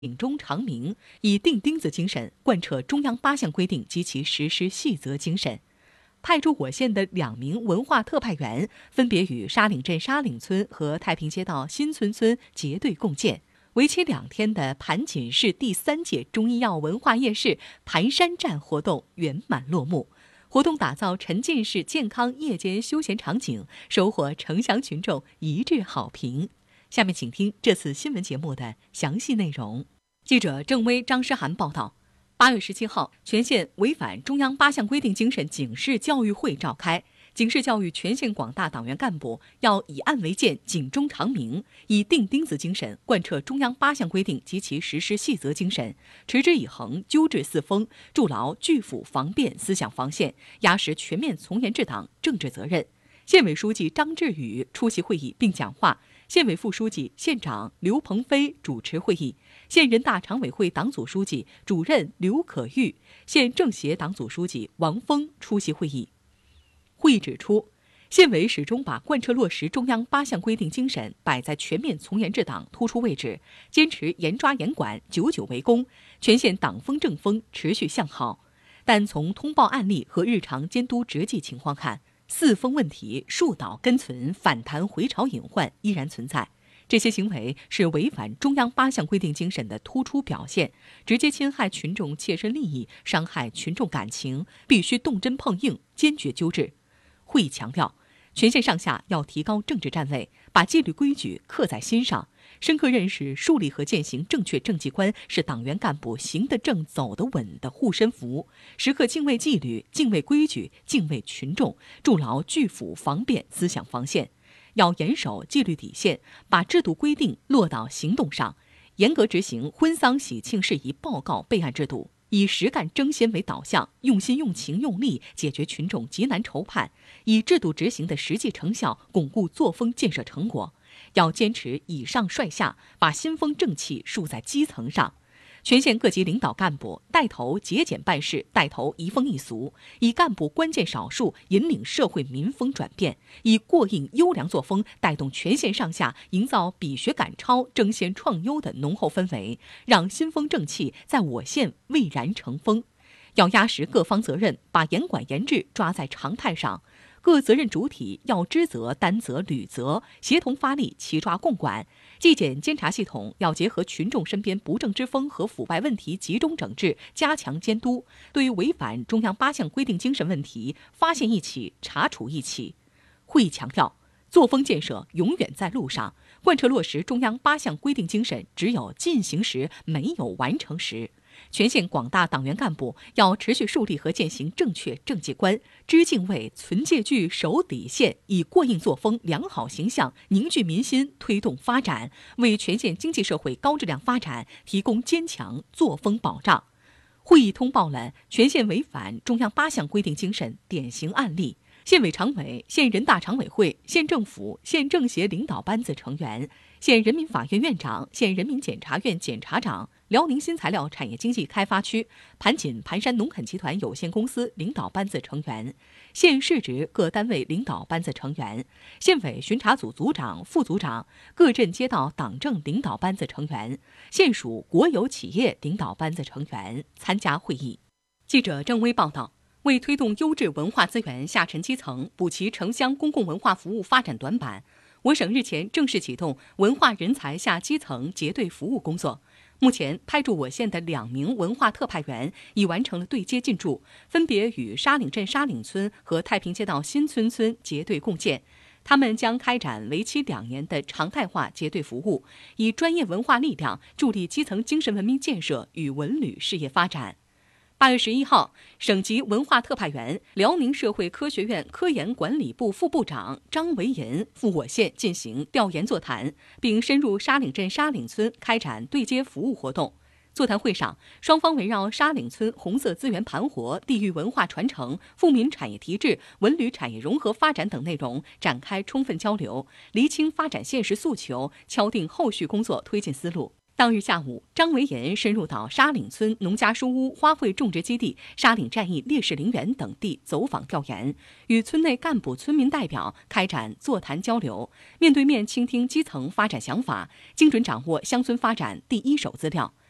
警钟长鸣，以钉钉子精神贯彻中央8项规定及其实施细则精神。派驻我县的2名文化特派员分别与沙岭镇沙岭村和太平街道新村村结对共建。为期2天的盘锦市第3届中医药文化夜市盘山站活动圆满落幕。活动打造沉浸式健康夜间休闲场景，收获城乡群众一致好评。下面请听这次新闻节目的详细内容。记者郑薇、张诗涵报道。8月17号，全县违反中央8项规定精神警示教育会召开，警示教育全县广大党员干部要以案为鉴，警钟长鸣，以钉钉子精神贯彻中央8项规定及其实施细则精神，持之以恒，纠治四风，筑牢拒腐防变思想防线，压实全面从严治党政治责任。县委书记张志宇出席会议并讲话，县委副书记、县长刘鹏飞主持会议，县人大常委会党组书记、主任刘可玉、县政协党组书记王峰出席会议。会议指出，县委始终把贯彻落实中央8项规定精神摆在全面从严治党突出位置，坚持严抓严管、久久为功，全县党风政风持续向好。但从通报案例和日常监督执纪情况看，四风问题树倒根存，反弹回潮隐患依然存在。这些行为是违反中央8项规定精神的突出表现，直接侵害群众切身利益，伤害群众感情，必须动真碰硬，坚决纠治。会议强调，全县上下要提高政治站位，把纪律规矩刻在心上，深刻认识树立和践行正确政绩观是党员干部行得正走得稳的护身符，时刻敬畏纪律、敬畏规矩、敬畏群众，筑牢拒腐防变思想防线。要严守纪律底线，把制度规定落到行动上，严格执行婚丧喜庆事宜报告备案制度，以实干争先为导向，用心用情用力解决群众急难愁盼，以制度执行的实际成效巩固作风建设成果。要坚持以上率下，把新风正气树在基层上。全县各级领导干部带头节俭办事，带头移风易俗，以干部关键少数引领社会民风转变，以过硬优良作风带动全县上下营造比学赶超、争先创优的浓厚氛围，让新风正气在我县蔚然成风。要压实各方责任，把严管严治抓在常态上。各责任主体要知责、担责、履责，协同发力，齐抓共管。纪检监察系统要结合群众身边不正之风和腐败问题，集中整治，加强监督。对于违反中央8项规定精神问题，发现一起，查处一起。会议强调，作风建设永远在路上，贯彻落实中央8项规定精神，只有进行时，没有完成时。全县广大党员干部要持续树立和践行正确政绩观，知敬畏、存戒惧、守底线，以过硬作风、良好形象凝聚民心，推动发展，为全县经济社会高质量发展提供坚强作风保障。会议通报了全县违反中央8项规定精神典型案例。县委常委、县人大常委会、县政府、县政协领导班子成员、县人民法院院长、县人民检察院检察长、辽宁新材料产业经济开发区盘锦盘山农垦集团有限公司领导班子成员、县市直各单位领导班子成员、县委巡查组组长、副组长、各镇街道党政领导班子成员、县属国有企业领导班子成员参加会议。记者郑薇报道。为推动优质文化资源下沉基层，补齐城乡公共文化服务发展短板，我省日前正式启动文化人才下基层结对服务工作。目前派驻我县的2名文化特派员已完成了对接进驻，分别与沙岭镇沙岭村和太平街道新村村结对共建。他们将开展为期2年的常态化结对服务，以专业文化力量助力基层精神文明建设与文旅事业发展。8月11号，省级文化特派员、辽宁社会科学院科研管理部副部长张维银赴我县进行调研座谈，并深入沙岭镇沙岭村开展对接服务活动。座谈会上，双方围绕沙岭村红色资源盘活、地域文化传承、富民产业提质、文旅产业融合发展等内容展开充分交流，厘清发展现实诉求，敲定后续工作推进思路。当日下午，张维银深入到沙岭村农家书屋、花卉种植基地、沙岭战役烈士陵园等地走访调研，与村内干部、村民代表开展座谈交流，面对面倾听基层发展想法，精准掌握乡村发展第一手资料，